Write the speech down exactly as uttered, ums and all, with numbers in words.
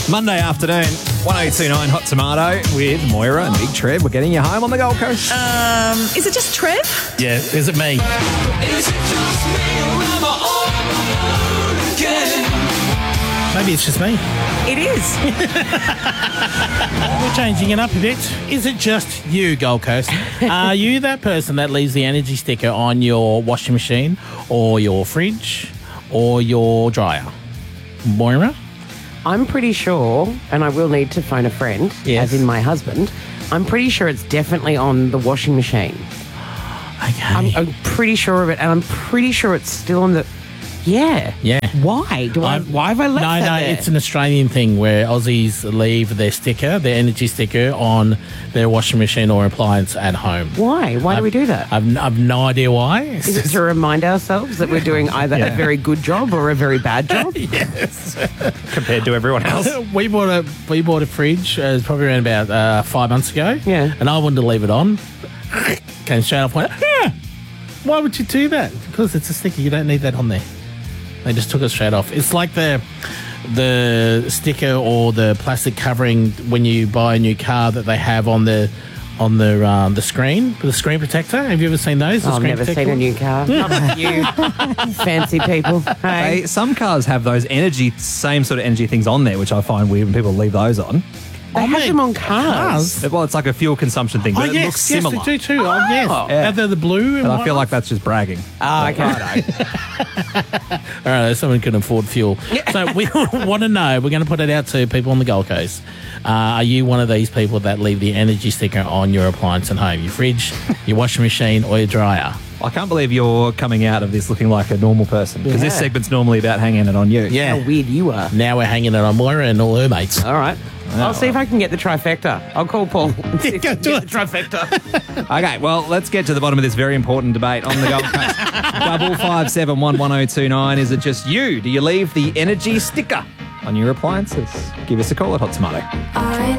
Monday afternoon, one oh two nine Hot Tomato with Moira and Big Trev. We're getting you home on the Gold Coast. Um, is it just Trev? Yeah, is it me? Is it just me or am I all alone again? Maybe it's just me. It is. We're changing it up a bit. Is it just you, Gold Coast? Are you that person that leaves the energy sticker on your washing machine or your fridge or your dryer? Moira? I'm pretty sure, and I will need to phone a friend, Yes. as in my husband, I'm pretty sure it's definitely on the washing machine. Okay. I'm, I'm pretty sure of it, and I'm pretty sure it's still on the... Yeah. Yeah. Why? Do I? I'm- Why have I left No, that no, there? it's an Australian thing where Aussies leave their sticker, their energy sticker, on their washing machine or appliance at home. Why? Why do we do that? I've, I've no idea why. It's Is it just- to remind ourselves that we're doing either Yeah. a very good job or a very bad job? yes. Compared to everyone else. we bought a we bought a fridge uh, probably around about uh, five months ago. Yeah. And I wanted to leave it on. Came straight off. Went, yeah. Why would you do that? Because it's a sticker. You don't need that on there. They just took it straight off. It's like the the sticker or the plastic covering when you buy a new car that they have on the on the um, the screen, the screen protector. Have you ever seen those? The Oh, I've screen never protector seen a new car. Not like you fancy people. Hey. They, some cars have those energy, same sort of energy things on there, which I find weird when people leave those on. They have man, them on cars. Well, it's like a fuel consumption thing, Oh but it yes, looks yes, similar. they do too. Oh, yes, Yeah. Are they the blue? And, And I white feel like ones? that's just bragging. Oh, okay. All right, someone can afford fuel. So we want to know, we're going to put it out to people on the Gold Coast. Uh, are you one of these people that leave the energy sticker on your appliance at home? Your fridge, your washing machine or your dryer? I can't believe you're coming out of this looking like a normal person, because this Yeah. segment's normally about hanging it on you. Yeah. How weird you are. Now we're hanging it on Moira and all her mates. All right. I'll see if I can get the trifecta. I'll call Paul. and see if Go I can do get it. the trifecta. Okay, well, let's get to the bottom of this very important debate on the Gold Coast. Double five seven one one zero two nine. Is it just you? Do you leave the energy sticker on your appliances? Give us a call at Hot Tomato. I